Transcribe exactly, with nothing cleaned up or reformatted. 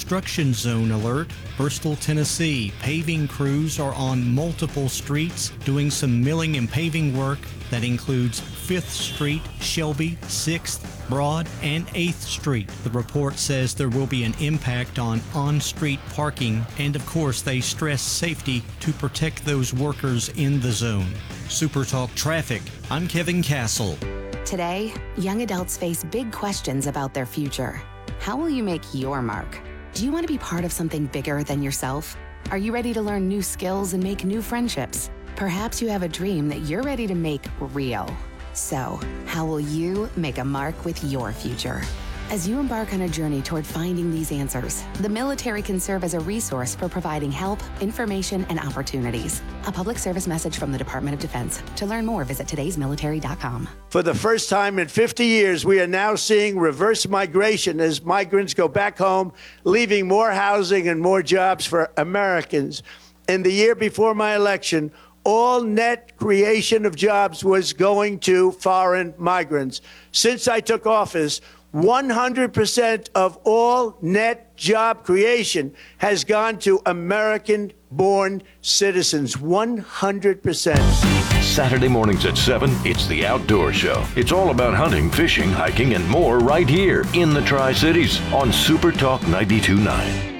construction zone alert. Bristol, Tennessee. Paving crews are on multiple streets doing some milling and paving work that includes fifth Street, Shelby, sixth, Broad, and eighth Street. The report says there will be an impact on on-street parking, and of course they stress safety to protect those workers in the zone. Super Talk Traffic, I'm Kevin Castle. Today, young adults face big questions about their future. How will you make your mark? Do you want to be part of something bigger than yourself? Are you ready to learn new skills and make new friendships? Perhaps you have a dream that you're ready to make real. So, how will you make a mark with your future? As you embark on a journey toward finding these answers, the military can serve as a resource for providing help, information, and opportunities. A public service message from the Department of Defense. To learn more, visit todays military dot com. For the first time in fifty years, we are now seeing reverse migration as migrants go back home, leaving more housing and more jobs for Americans. In the year before my election, all net creation of jobs was going to foreign migrants. Since I took office, one hundred percent of all net job creation has gone to American-born citizens. one hundred percent. Saturday mornings at seven, it's The Outdoor Show. It's all about hunting, fishing, hiking, and more right here in the Tri-Cities on Super Talk ninety-two point nine.